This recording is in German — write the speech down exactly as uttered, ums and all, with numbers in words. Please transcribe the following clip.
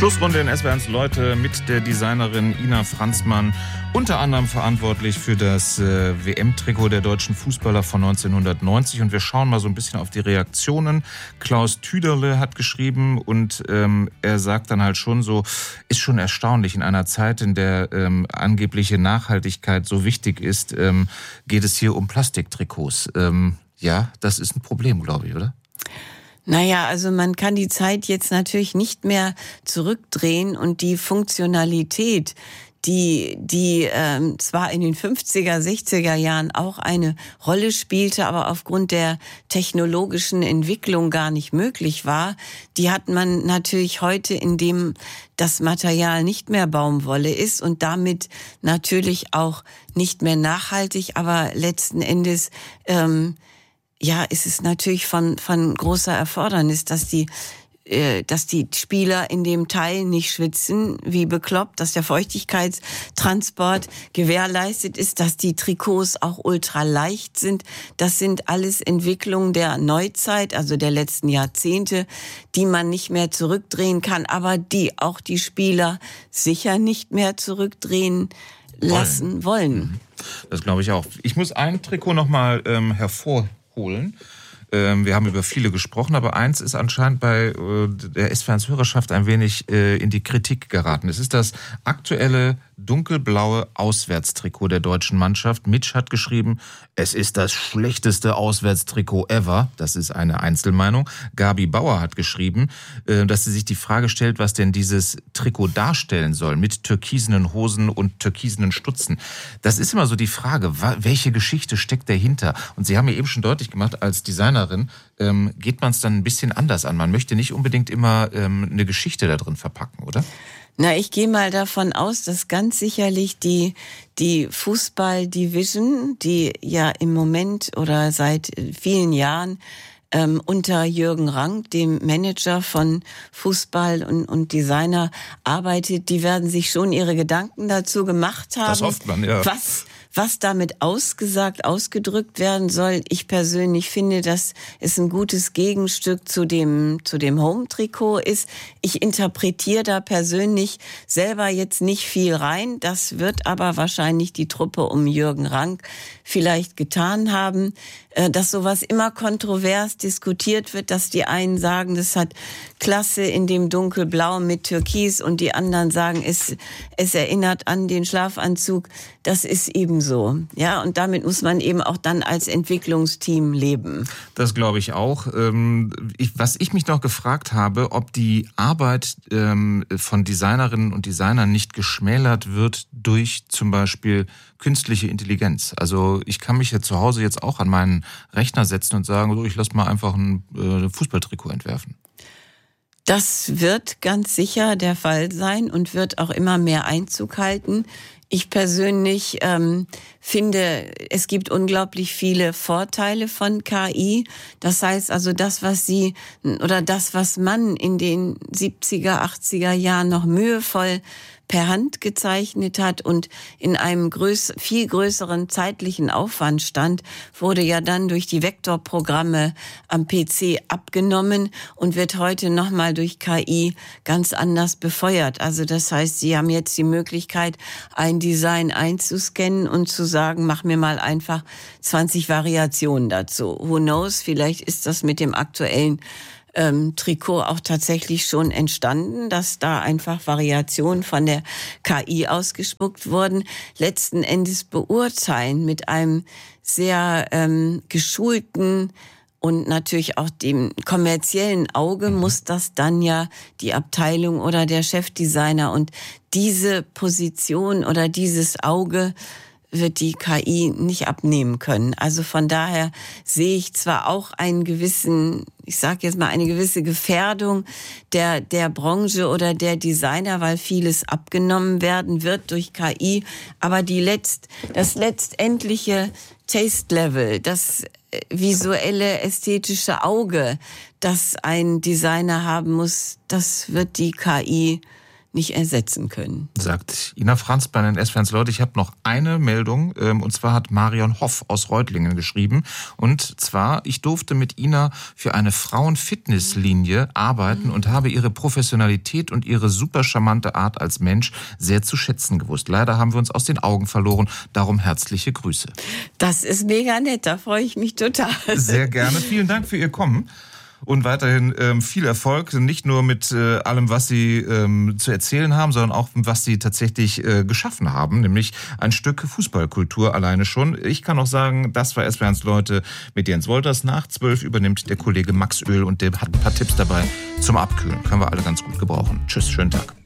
Schlussrunde in S W R eins Leute mit der Designerin Ina Franzmann, unter anderem verantwortlich für das äh, W M-Trikot der deutschen Fußballer von neunzehnhundertneunzig. Und wir schauen mal so ein bisschen auf die Reaktionen. Klaus Tüderle hat geschrieben und ähm, er sagt dann halt schon so, ist schon erstaunlich, in einer Zeit, in der ähm, angebliche Nachhaltigkeit so wichtig ist, ähm, geht es hier um Plastiktrikots. Ähm, ja, das ist ein Problem, glaube ich, oder? Naja, also man kann die Zeit jetzt natürlich nicht mehr zurückdrehen und die Funktionalität, die die ähm, zwar in den fünfziger, sechziger Jahren auch eine Rolle spielte, aber aufgrund der technologischen Entwicklung gar nicht möglich war, die hat man natürlich heute, indem das Material nicht mehr Baumwolle ist und damit natürlich auch nicht mehr nachhaltig, aber letzten Endes ähm, ja, es ist natürlich von von großer Erfordernis, dass die äh, dass die Spieler in dem Teil nicht schwitzen wie bekloppt, dass der Feuchtigkeitstransport gewährleistet ist, dass die Trikots auch ultra leicht sind. Das sind alles Entwicklungen der Neuzeit, also der letzten Jahrzehnte, die man nicht mehr zurückdrehen kann, aber die auch die Spieler sicher nicht mehr zurückdrehen lassen wollen. Das glaube ich auch. Ich muss ein Trikot noch mal ähm, hervor holen. Ähm, wir haben über viele gesprochen, aber eins ist anscheinend bei äh, der S W R eins Hörerschaft ein wenig äh, in die Kritik geraten. Es ist das aktuelle dunkelblaue Auswärtstrikot der deutschen Mannschaft. Mitch hat geschrieben, es ist das schlechteste Auswärtstrikot ever. Das ist eine Einzelmeinung. Gabi Bauer hat geschrieben, äh, dass sie sich die Frage stellt, was denn dieses Trikot darstellen soll mit türkisenen Hosen und türkisenen Stutzen. Das ist immer so die Frage, welche Geschichte steckt dahinter? Und Sie haben ja eben schon deutlich gemacht, als Designerin ähm, geht man es dann ein bisschen anders an. Man möchte nicht unbedingt immer ähm, eine Geschichte da drin verpacken, oder? Na, ich gehe mal davon aus, dass ganz sicherlich die die Fußball-Division, die ja im Moment oder seit vielen Jahren ähm, unter Jürgen Rank, dem Manager von Fußball und, und Designer, arbeitet, die werden sich schon ihre Gedanken dazu gemacht haben, das hofft man, ja. was Was damit ausgesagt, ausgedrückt werden soll. Ich persönlich finde, dass es ein gutes Gegenstück zu dem, zu dem Home-Trikot ist. Ich interpretiere da persönlich selber jetzt nicht viel rein. Das wird aber wahrscheinlich die Truppe um Jürgen Rank vielleicht getan haben, dass sowas immer kontrovers diskutiert wird, dass die einen sagen, das hat Klasse in dem dunkelblau mit Türkis und die anderen sagen, es, es erinnert an den Schlafanzug. Das ist eben so. Ja, und damit muss man eben auch dann als Entwicklungsteam leben. Das glaube ich auch. Was ich mich noch gefragt habe, ob die Arbeit von Designerinnen und Designern nicht geschmälert wird durch zum Beispiel künstliche Intelligenz. Also ich kann mich ja zu Hause jetzt auch an meinen Rechner setzen und sagen, so, ich lasse mal einfach ein Fußballtrikot entwerfen. Das wird ganz sicher der Fall sein und wird auch immer mehr Einzug halten. Ich persönlich ähm, finde, es gibt unglaublich viele Vorteile von K I. Das heißt also, das, was Sie oder das, was man in den siebziger, achtziger Jahren noch mühevoll per Hand gezeichnet hat und in einem größ- viel größeren zeitlichen Aufwand stand, wurde ja dann durch die Vektorprogramme am P C abgenommen und wird heute nochmal durch K I ganz anders befeuert. Also das heißt, Sie haben jetzt die Möglichkeit, ein Design einzuscannen und zu sagen, mach mir mal einfach zwanzig Variationen dazu. Who knows, vielleicht ist das mit dem aktuellen Ähm, Trikot auch tatsächlich schon entstanden, dass da einfach Variationen von der K I ausgespuckt wurden. Letzten Endes beurteilen mit einem sehr ähm, geschulten und natürlich auch dem kommerziellen Auge muss das dann ja die Abteilung oder der Chefdesigner, und diese Position oder dieses Auge wird die K I nicht abnehmen können. Also von daher sehe ich zwar auch einen gewissen, ich sage jetzt mal eine gewisse Gefährdung der der Branche oder der Designer, weil vieles abgenommen werden wird durch K I, aber die letzt das letztendliche Taste Level, das visuelle ästhetische Auge, das ein Designer haben muss, das wird die K I nicht ersetzen können. Sagt Ina Franz bei den S-Fans. Leute, ich habe noch eine Meldung, ähm, und zwar hat Marion Hoff aus Reutlingen geschrieben. Und zwar, ich durfte mit Ina für eine Frauen-Fitness-Linie arbeiten mhm. und habe ihre Professionalität und ihre super charmante Art als Mensch sehr zu schätzen gewusst. Leider haben wir uns aus den Augen verloren, darum herzliche Grüße. Das ist mega nett, da freue ich mich total. Sehr gerne, vielen Dank für Ihr Kommen. Und weiterhin ähm, viel Erfolg, nicht nur mit äh, allem, was Sie ähm, zu erzählen haben, sondern auch, was Sie tatsächlich äh, geschaffen haben, nämlich ein Stück Fußballkultur alleine schon. Ich kann auch sagen, das war S W R eins Leute mit Jens Wolters. Nach zwölf übernimmt der Kollege Max Öl und der hat ein paar Tipps dabei zum Abkühlen. Können wir alle ganz gut gebrauchen. Tschüss, schönen Tag.